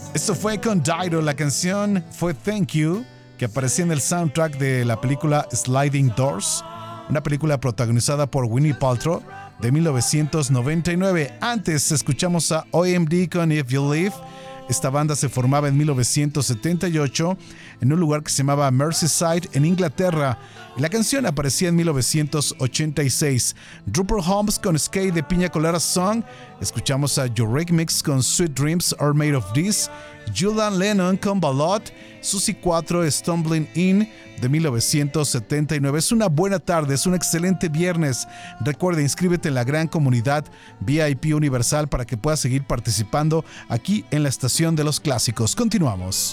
Esto fue con Dido, la canción fue Thank You, que aparecía en el soundtrack de la película Sliding Doors, una película protagonizada por Winnie Paltrow de 1999. Antes escuchamos a OMD con If You Leave. Esta banda se formaba en 1978 en un lugar que se llamaba Merseyside en Inglaterra y la canción aparecía en 1986. Rupert Holmes con Skate de Piña Colada Song. Escuchamos a Eurythmics con Sweet Dreams Are Made of This. Julian Lennon con Ballad. Susie 4 Stumbling In de 1979. Es una buena tarde, es un excelente viernes. Recuerda, inscríbete en la gran comunidad VIP Universal para que puedas seguir participando aquí en la estación de los clásicos. Continuamos.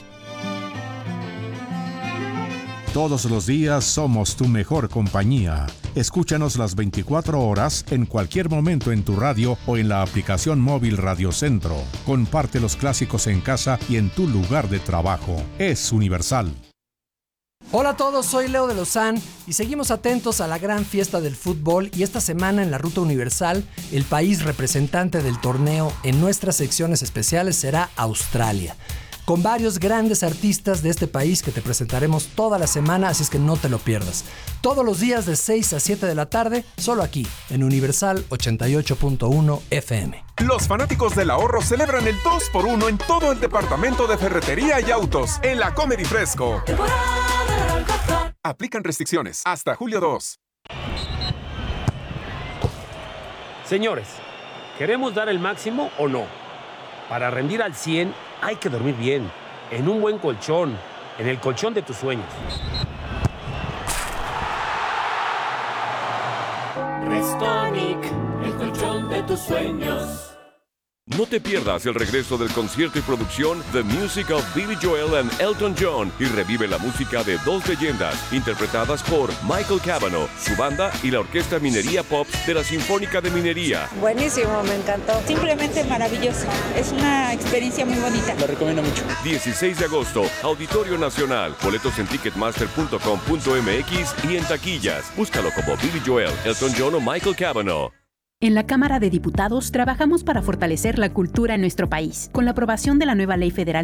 Todos los días somos tu mejor compañía. Escúchanos las 24 horas en cualquier momento en tu radio o en la aplicación móvil Radio Centro. Comparte los clásicos en casa y en tu lugar de trabajo. Es Universal. Hola a todos, soy Leo de Lozán y seguimos atentos a la gran fiesta del fútbol y esta semana en la Ruta Universal, el país representante del torneo en nuestras secciones especiales será Australia, con varios grandes artistas de este país que te presentaremos toda la semana, así es que no te lo pierdas. Todos los días de 6 a 7 de la tarde, solo aquí, en Universal 88.1 FM. Los fanáticos del ahorro celebran el 2x1 en todo el departamento de ferretería y autos en la Comedy Fresco. Aplican restricciones hasta julio 2. Señores, ¿queremos dar el máximo o no? Para rendir al 100 hay que dormir bien, en un buen colchón, en el colchón de tus sueños. Restonic, el colchón de tus sueños. No te pierdas el regreso del concierto y producción The Music of Billy Joel and Elton John y revive la música de dos leyendas interpretadas por Michael Cavanaugh, su banda y la Orquesta Minería Pop de la Sinfónica de Minería. Buenísimo, me encantó. Simplemente maravilloso. Es una experiencia muy bonita. Lo recomiendo mucho. 16 de agosto, Auditorio Nacional. Boletos en ticketmaster.com.mx y en taquillas. Búscalo como Billy Joel, Elton John o Michael Cavanaugh. En la Cámara de Diputados trabajamos para fortalecer la cultura en nuestro país. Con la aprobación de la nueva Ley Federal